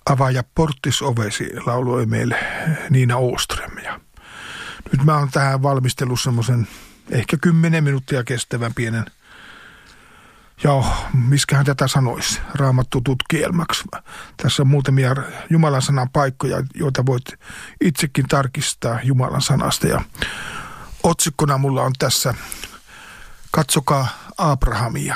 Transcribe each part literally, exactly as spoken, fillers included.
Avaaja porttis ovesi, lauloi meille Niina Åström. Ja nyt mä oon tähän valmistellut semmoisen ehkä kymmenen minuuttia kestävän pienen, joo, miskähän tätä sanoisi, Raamattu tutkielmaksi. Tässä on muutamia Jumalan sanan paikkoja, joita voit itsekin tarkistaa Jumalan sanasta. Ja otsikkona mulla on tässä, katsokaa Abrahamia.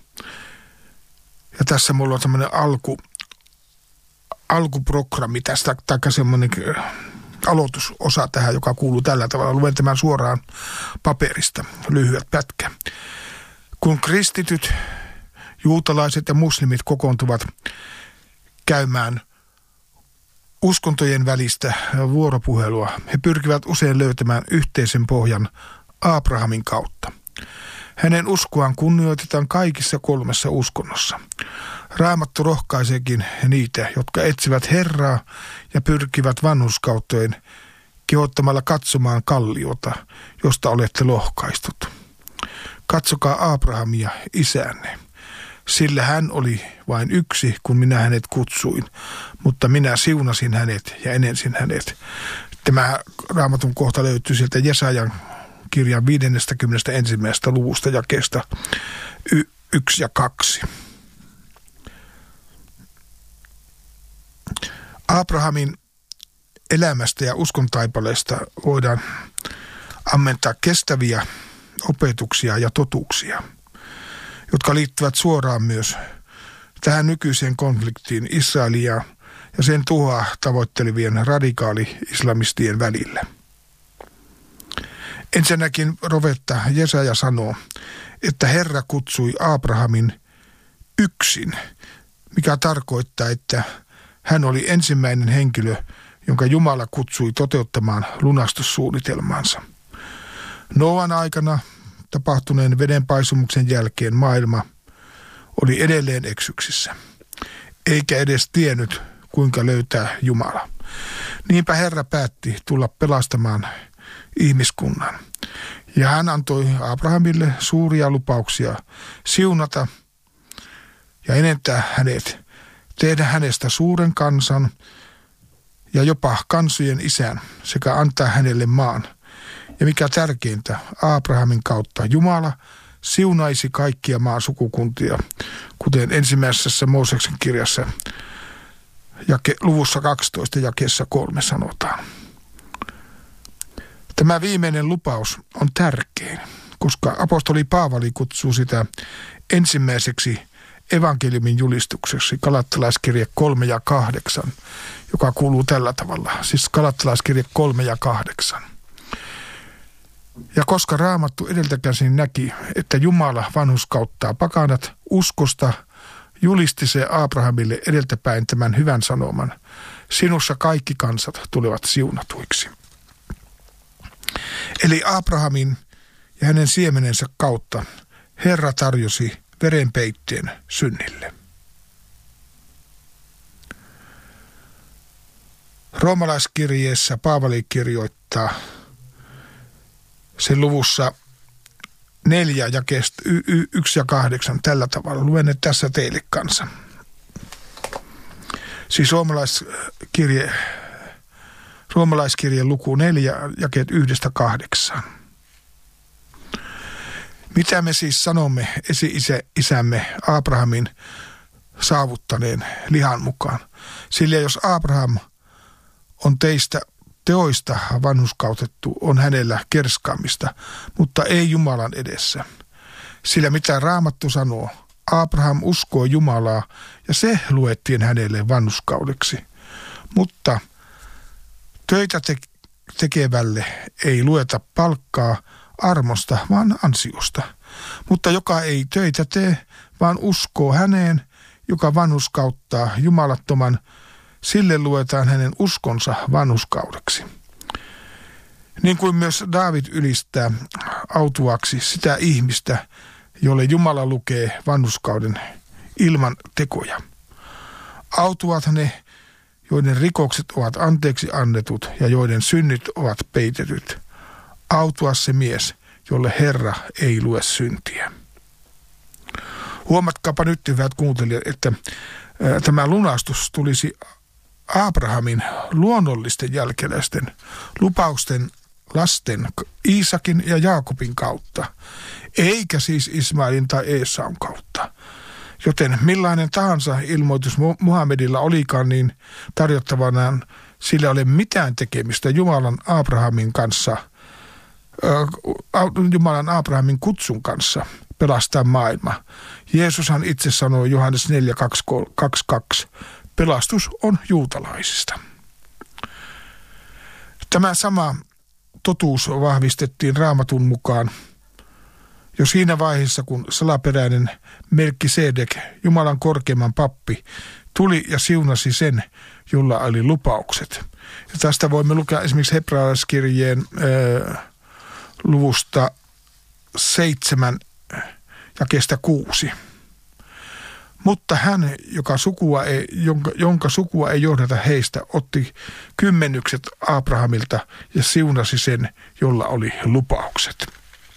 Ja tässä mulla on semmoinen alku, alkuprogrammi tästä, taikka semmoinen aloitusosa tähän, joka kuuluu tällä tavalla. Luen tämän suoraan paperista, lyhyet pätkä. Kun kristityt, juutalaiset ja muslimit kokoontuvat käymään uskontojen välistä vuoropuhelua, he pyrkivät usein löytämään yhteisen pohjan Abrahamin kautta. Hänen uskoaan kunnioitetaan kaikissa kolmessa uskonnossa. Raamattu rohkaiseekin niitä, jotka etsivät Herraa ja pyrkivät vanhurskautteen kehottamalla katsomaan kalliota, josta olette lohkaistut. Katsokaa Abrahamia, isänne, sillä hän oli vain yksi, kun minä hänet kutsuin, mutta minä siunasin hänet ja enensin hänet. Tämä Raamatun kohta löytyy sieltä Jesajan kirjan viidennestäkymmenennestäensimmäisestä luvusta jakeesta y- yksi ja kaksi. Abrahamin elämästä ja uskontaipaleesta voidaan ammentaa kestäviä opetuksia ja totuuksia, jotka liittyvät suoraan myös tähän nykyiseen konfliktiin Israelia ja sen tuhoa tavoittelevien radikaali-islamistien välillä. Ensinnäkin profeetta Jesaja sanoo, että Herra kutsui Abrahamin yksin, mikä tarkoittaa, että hän oli ensimmäinen henkilö, jonka Jumala kutsui toteuttamaan lunastussuunnitelmaansa. Noan aikana tapahtuneen vedenpaisumuksen jälkeen maailma oli edelleen eksyksissä, eikä edes tiennyt, kuinka löytää Jumala. Niinpä Herra päätti tulla pelastamaan ihmiskunnan. Ja hän antoi Abrahamille suuria lupauksia siunata ja enentää hänet, tehdä hänestä suuren kansan ja jopa kansojen isän sekä antaa hänelle maan. Ja mikä tärkeintä, Abrahamin kautta Jumala siunaisi kaikkia maan sukukuntia, kuten ensimmäisessä Mooseksen kirjassa jake, luvussa kaksitoista jakeessa kolme sanotaan. Tämä viimeinen lupaus on tärkein, koska apostoli Paavali kutsuu sitä ensimmäiseksi evankeliumin julistukseksi, Galattalaiskirje kolme ja kahdeksan, joka kuuluu tällä tavalla, siis Galattalaiskirje kolme ja kahdeksan. Ja koska Raamattu edeltäkäsin näki, että Jumala vanhurskauttaa pakanat uskosta, julisti se Abrahamille edeltäpäin tämän hyvän sanoman. Sinussa kaikki kansat tulevat siunatuiksi. Eli Abrahamin ja hänen siemenensä kautta Herra tarjosi verenpeitteen synnille. Roomalaiskirjeessä Paavali kirjoittaa sen luvussa neljä jakeesta y- y- yksi ja kahdeksan tällä tavalla. Luen ne tässä teille kanssa. Siis roomalaiskirje, roomalaiskirje luku neljä jakeet yhdestä kahdeksaan. Mitä me siis sanomme esi-isämme Abrahamin saavuttaneen lihan mukaan? Sillä jos Abraham on teistä teoista vanhurskautettu, on hänellä kerskaamista, mutta ei Jumalan edessä. Sillä mitä Raamattu sanoo, Abraham uskoi Jumalaa ja se luettiin hänelle vanhurskaudeksi. Mutta töitä te- tekevälle ei lueta palkkaa armosta, vaan ansiosta. Mutta joka ei töitä tee, vaan uskoo häneen, joka vanhurskauttaa jumalattoman, sille luetaan hänen uskonsa vanhurskaudeksi. Niin kuin myös Daavid ylistää autuaksi sitä ihmistä, jolle Jumala lukee vanhurskauden ilman tekoja. Autuat ne, joiden rikokset ovat anteeksi annetut ja joiden synnit ovat peitetyt. Autua se mies, jolle Herra ei lue syntiä. Huomatkaapa nyt, hyvät kuuntelijat, että tämä lunastus tulisi Abrahamin luonnollisten jälkeläisten lupausten lasten Iisakin ja Jaakobin kautta, eikä siis Ismailin tai Eesaun kautta. Joten millainen tahansa ilmoitus Muhammedilla olikaan, niin tarjottavanaan sillä ei ole mitään tekemistä Jumalan Abrahamin kanssa, äh, Jumalan Abrahamin kutsun kanssa pelastaa maailma. Jeesushan itse sanoi Johannes neljä kaksikymmentäkaksi, pelastus on juutalaisista. Tämä sama totuus vahvistettiin Raamatun mukaan jo siinä vaiheessa, kun salaperäinen Melkisedek, Jumalan korkeimman pappi, tuli ja siunasi sen, jolla oli lupaukset. Ja tästä voimme lukea esimerkiksi hebrealaiskirjeen äh, luvusta seitsemän jakeesta kuusi. Mutta hän, joka sukua ei, jonka, jonka sukua ei johdata heistä, otti kymmenykset Abrahamilta ja siunasi sen, jolla oli lupaukset.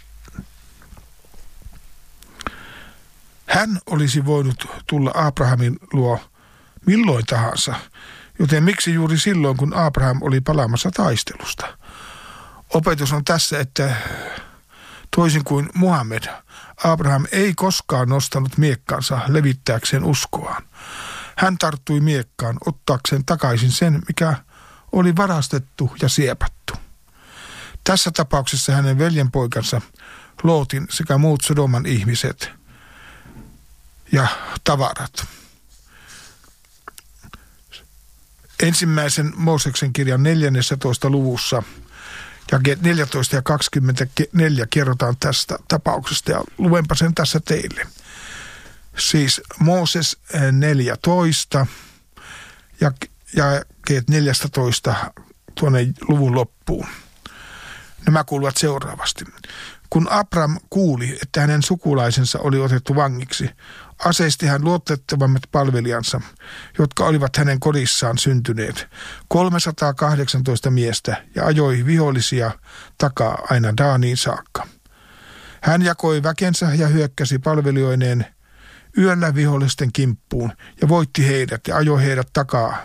Hän olisi voinut tulla Abrahamin luo milloin tahansa, joten miksi juuri silloin, kun Abraham oli palaamassa taistelusta? Opetus on tässä, että toisin kuin Muhammed, Abraham ei koskaan nostanut miekkaansa levittääkseen uskoaan. Hän tarttui miekkaan ottaakseen takaisin sen, mikä oli varastettu ja siepattu. Tässä tapauksessa hänen veljenpoikansa Lootin sekä muut Sodoman ihmiset ja tavarat. Ensimmäisen Mooseksen kirjan neljännentoista luvussa jakeet neljätoista ja kaksikymmentäneljä kerrotaan tästä tapauksesta ja luenpa sen tässä teille. Siis Mooses neljätoista ja jakeet neljätoista tuonne luvun loppuun. Nämä kuuluvat seuraavasti. Kun Abram kuuli, että hänen sukulaisensa oli otettu vangiksi, aseisti hän luotettavammat palvelijansa, jotka olivat hänen kodissaan syntyneet, kolmesataakahdeksantoista miestä ja ajoi vihollisia takaa aina Daaniin saakka. Hän jakoi väkensä ja hyökkäsi palvelijoineen yöllä vihollisten kimppuun ja voitti heidät ja ajoi heidät takaa,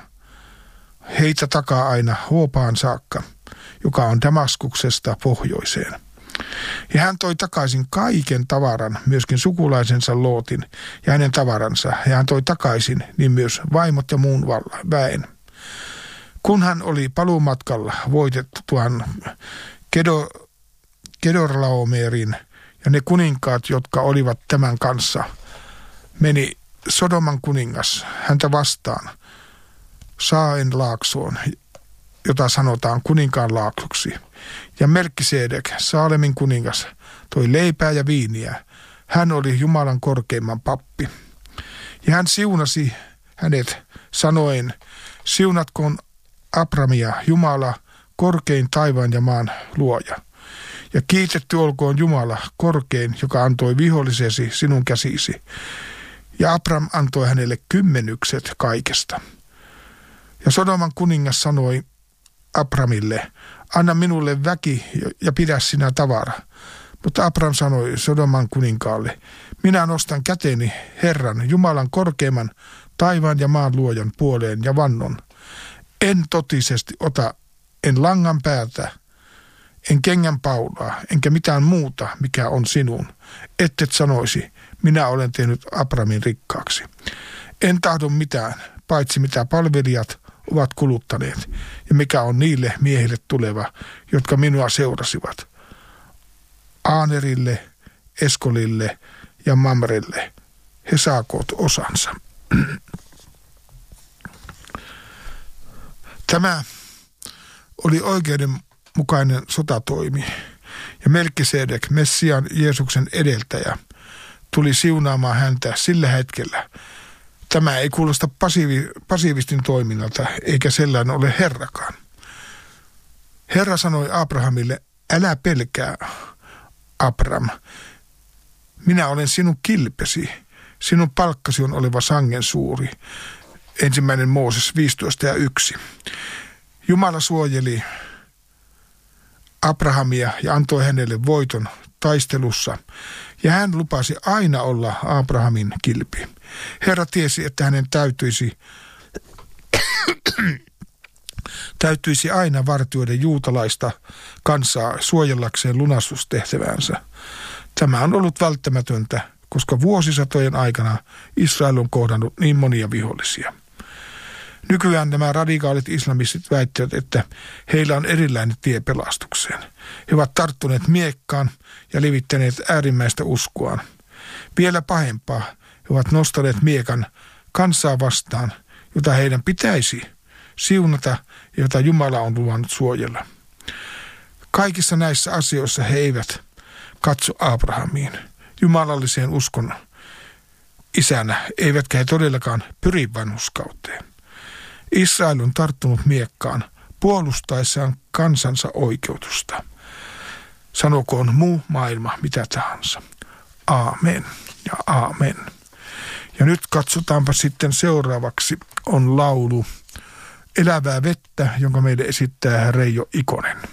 heitä takaa aina Hoopaan saakka, joka on Damaskuksesta pohjoiseen. Ja hän toi takaisin kaiken tavaran, myöskin sukulaisensa Lootin ja hänen tavaransa. Ja hän toi takaisin niin myös vaimot ja muun väen. Kun hän oli paluumatkalla voitettuaan Kedo, Kedorlaomerin ja ne kuninkaat, jotka olivat tämän kanssa, meni Sodoman kuningas häntä vastaan Saaen laaksoon, jota sanotaan kuninkaan laaksoksi. Ja Melkisedek, Saalemin kuningas, toi leipää ja viiniä. Hän oli Jumalan korkeimman pappi. Ja hän siunasi hänet sanoen, siunatkoon Abramia Jumala, korkein taivaan ja maan luoja. Ja kiitetty olkoon Jumala, korkein, joka antoi vihollisesi sinun käsisi. Ja Abram antoi hänelle kymmenykset kaikesta. Ja Sodoman kuningas sanoi Abramille, anna minulle väki ja pidä sinä tavara. Mutta Abram sanoi Sodoman kuninkaalle, minä nostan käteni Herran, Jumalan korkeimman taivaan ja maan luojan puoleen ja vannon. En totisesti ota, en langan päätä, en kengän paulaa, enkä mitään muuta, mikä on sinun. Ettet sanoisi, minä olen tehnyt Abramin rikkaaksi. En tahdo mitään, paitsi mitä palvelijat ovat kuluttaneet, ja mikä on niille miehille tuleva, jotka minua seurasivat. Aanerille, Eskolille ja Mamrelle he saakoot osansa. Tämä oli oikeudenmukainen sotatoimi, ja Melkisedek, Messian Jeesuksen edeltäjä, tuli siunaamaan häntä sillä hetkellä. Tämä ei kuulosta pasiivi, pasiivistin toiminnalta, eikä sellainen ole Herrakaan. Herra sanoi Abrahamille, älä pelkää, Abram. Minä olen sinun kilpesi, sinun palkkasi on oleva sangen suuri. Ensimmäinen Mooses viisitoista ja yksi. Jumala suojeli Abrahamia ja antoi hänelle voiton taistelussa, ja hän lupasi aina olla Abrahamin kilpi. Herra tiesi, että hänen täytyisi täytyisi aina vartioida juutalaista kansaa suojellakseen lunastustehtävänsä. Tämä on ollut välttämätöntä, koska vuosisatojen aikana Israel on kohdannut niin monia vihollisia. Nykyään nämä radikaalit islamistit väittävät, että heillä on erilainen tie pelastukseen. He ovat tarttuneet miekkaan ja levittäneet äärimmäistä uskoaan. Vielä pahempaa, he ovat nostaneet miekan kansaa vastaan, jota heidän pitäisi siunata ja jota Jumala on luvannut suojella. Kaikissa näissä asioissa he eivät katso Abrahamiin, jumalalliseen uskon isänä, eivätkä he todellakaan pyri vanhurskauteen. Israel on tarttunut miekkaan puolustaessaan kansansa oikeutusta. Sanokoon muu maailma mitä tahansa. Aamen ja aamen. Ja nyt katsotaanpa sitten seuraavaksi on laulu Elävää vettä, jonka meille esittää Reijo Ikonen.